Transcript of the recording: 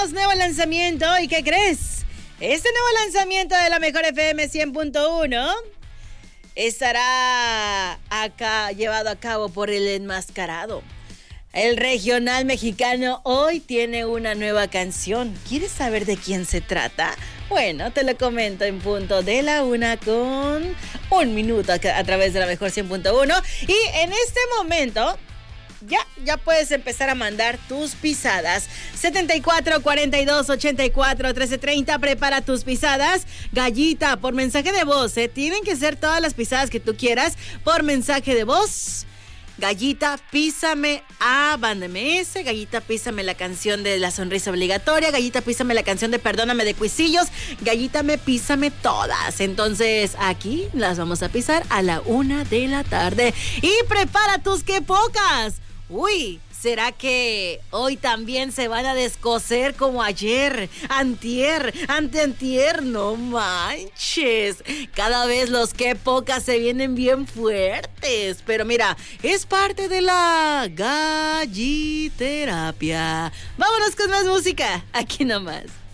tenemos nuevo lanzamiento. ¿Y qué crees? Este nuevo lanzamiento de la Mejor FM 100.1 estará llevado a cabo por el enmascarado. El regional mexicano hoy tiene una nueva canción. ¿Quieres saber de quién se trata? Bueno, te lo comento en punto de la 1:01 a través de la Mejor 100.1. Y en este momento ya puedes empezar a mandar tus pisadas. 74 42 84 13 30. Prepara tus pisadas. Gallita, por mensaje de voz, tienen que ser todas las pisadas que tú quieras por mensaje de voz. Gallita, písame a Banda MS. Gallita, písame la canción de La Sonrisa Obligatoria. Gallita, písame la canción de Perdóname de Cuisillos. Gallita, písame todas. Entonces, aquí las vamos a pisar a la 1 de la tarde. Y prepara tus que pocas. Uy, ¿será que hoy también se van a descoser como ayer? Antier, no manches. Cada vez los que pocas se vienen bien fuertes. Pero mira, es parte de la galliterapia. Vámonos con más música, aquí nomás.